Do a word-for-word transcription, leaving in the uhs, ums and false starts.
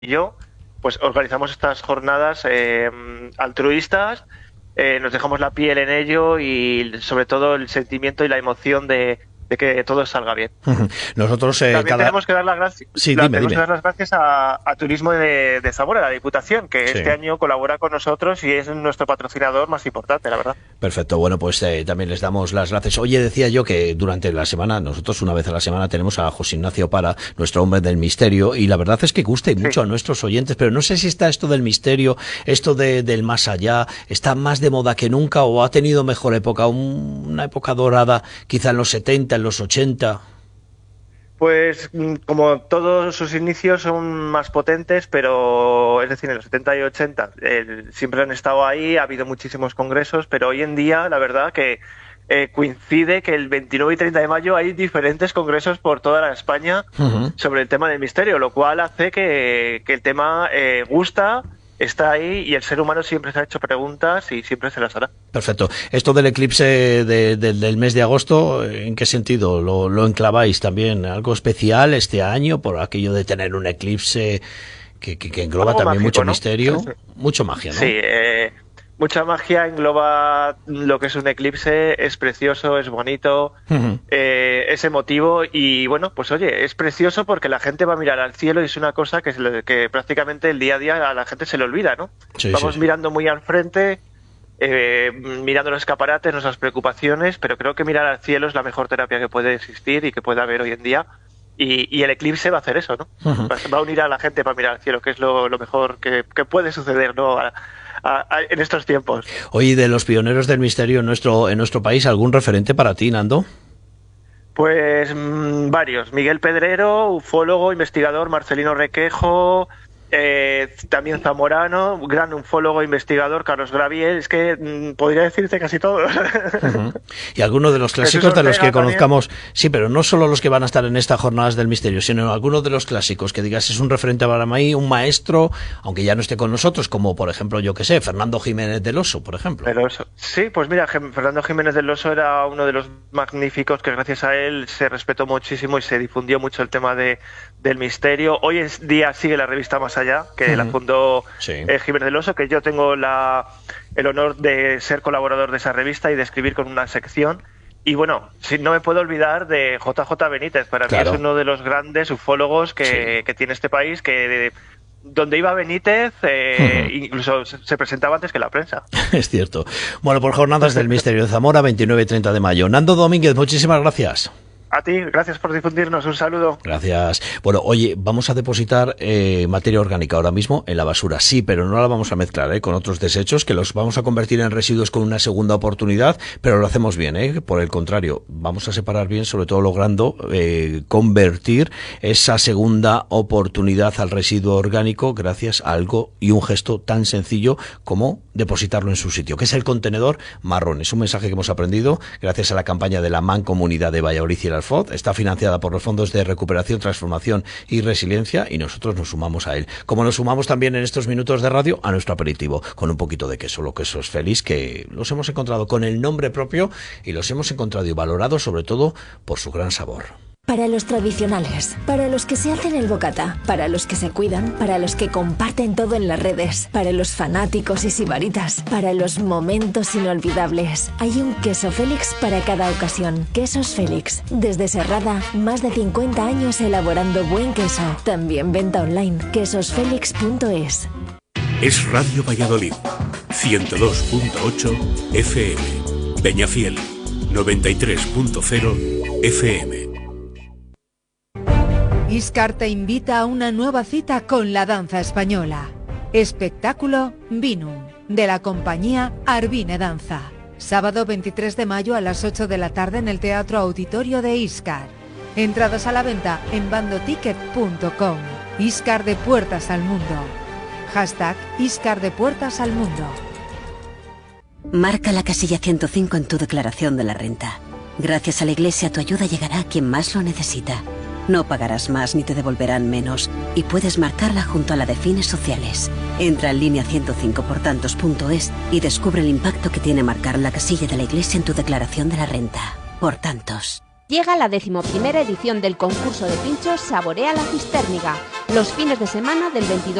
yo, pues organizamos estas jornadas eh, altruistas, eh, nos dejamos la piel en ello y sobre todo el sentimiento y la emoción de, de que todo salga bien. Nosotros eh, También cada... tenemos que dar las gracias, sí, la, dime, tenemos dime. que dar las gracias a, a Turismo de, de Zamora, la Diputación, que Sí. este año colabora con nosotros y es nuestro patrocinador más importante, la verdad. Perfecto, bueno, pues eh, también les damos las gracias. Oye, decía yo que durante la semana, nosotros una vez a la semana tenemos a José Ignacio Para, nuestro hombre del misterio, y la verdad es que gusta y mucho Sí. a nuestros oyentes, pero no sé si está esto del misterio, esto de, del más allá, está más de moda que nunca o ha tenido mejor época, un, una época dorada, quizá en los setenta, en los ochenta. Pues mm, como todos sus inicios son más potentes, pero es decir, en los setenta y ochenta eh, siempre han estado ahí, ha habido muchísimos congresos, pero hoy en día la verdad que eh, coincide que el veintinueve y treinta de mayo hay diferentes congresos por toda la España Uh-huh. sobre el tema del misterio, lo cual hace que, que el tema eh, gusta, está ahí y el ser humano siempre se ha hecho preguntas y siempre se las hará. Perfecto. Esto del eclipse de, de, del mes de agosto, ¿en qué sentido lo, lo enclaváis también? ¿Algo especial este año por aquello de tener un eclipse que, que, que engloba Algo también mágico, mucho ¿no? misterio? Sí, sí. Mucho magia, ¿no? Sí, eh, mucha magia engloba lo que es un eclipse, es precioso, es bonito, Uh-huh. eh, es emotivo y bueno, pues oye, es precioso porque la gente va a mirar al cielo y es una cosa que, se le- que prácticamente el día a día a la gente se le olvida, ¿no? Sí, Vamos sí, sí. mirando muy al frente, eh, mirando los escaparates, nuestras preocupaciones, pero creo que mirar al cielo es la mejor terapia que puede existir y que puede haber hoy en día. Y, y el eclipse va a hacer eso, ¿no? Uh-huh. Va, va a unir a la gente para mirar al cielo, que es lo, lo mejor que, que puede suceder, ¿no? A- a- a- en estos tiempos. Oye, de los pioneros del misterio en nuestro, en nuestro país, ¿algún referente para ti, Nando? Pues mmm, varios. Miguel Pedrero, ufólogo, investigador, Marcelino Requejo, eh, también Zamorano, gran ufólogo, investigador, Carlos Graviel. Es que mmm, podría decirte casi todo. Uh-huh. Y algunos de los Jesús clásicos de los Ortega que también. conozcamos, sí, pero no solo los que van a estar en estas jornadas del misterio, sino algunos de los clásicos que digas es un referente para mí, un maestro, aunque ya no esté con nosotros, como por ejemplo, yo que sé, Fernando Jiménez del Oso, por ejemplo. Del Oso. Sí, pues mira, Gem- Fernando Jiménez del Oso era uno de los magníficos que gracias a él se respetó muchísimo y se difundió mucho el tema de, del misterio. Hoy en día sigue la revista Más Allá, que Ujú. la fundó Sí. eh, Jiménez del Oso, que yo tengo la, el honor de ser colaborador de esa revista y de escribir con una sección. Y bueno, si no me puedo olvidar de J J Benítez, para Claro. mí es uno de los grandes ufólogos que, Sí. que tiene este país, que donde iba Benítez, eh, Ujú. incluso se, se presentaba antes que la prensa. Es cierto. Bueno, por Jornadas del Misterio de Zamora, veintinueve y treinta de mayo. Nando Domínguez, muchísimas gracias. A ti, gracias por difundirnos, un saludo. Gracias. Bueno, oye, vamos a depositar eh, materia orgánica ahora mismo en la basura. Sí, pero no la vamos a mezclar ¿eh? con otros desechos, que los vamos a convertir en residuos con una segunda oportunidad, pero lo hacemos bien, ¿eh? Por el contrario, vamos a separar bien, sobre todo logrando eh, convertir esa segunda oportunidad al residuo orgánico gracias a algo y un gesto tan sencillo como depositarlo en su sitio, que es el contenedor marrón. Es un mensaje que hemos aprendido gracias a la campaña de la Mancomunidad de Valladolid y el Alfoz. Está financiada por los fondos de recuperación, transformación y resiliencia y nosotros nos sumamos a él. Como nos sumamos también en estos minutos de radio a nuestro aperitivo con un poquito de queso, los quesos Félix, que los hemos encontrado con el nombre propio y los hemos encontrado y valorados sobre todo por su gran sabor. Para los tradicionales, para los que se hacen el bocata, para los que se cuidan, para los que comparten todo en las redes, para los fanáticos y sibaritas, para los momentos inolvidables. Hay un queso Félix para cada ocasión. Quesos Félix. Desde Serrada, más de cincuenta años elaborando buen queso. También venta online. quesos félix punto es. Es Radio Valladolid, ciento dos punto ocho F M. Peñafiel, noventa y tres punto cero F M. Iscar te invita a una nueva cita con la danza española. Espectáculo Vinum, de la compañía Arvine Danza. Sábado veintitrés de mayo a las ocho de la tarde en el Teatro Auditorio de Iscar. Entradas a la venta en bandoticket punto com. Iscar de puertas al mundo. Hashtag Iscar de puertas al mundo. Marca la casilla ciento cinco en tu declaración de la renta. Gracias a la Iglesia tu ayuda llegará a quien más lo necesita. No pagarás más ni te devolverán menos y puedes marcarla junto a la de fines sociales. Entra en línea ciento cinco por tantos punto es y descubre el impacto que tiene marcar la casilla de la Iglesia en tu declaración de la renta. Por tantos. Llega la decimoprimera edición del concurso de pinchos Saborea la Cistérniga, los fines de semana del veintidós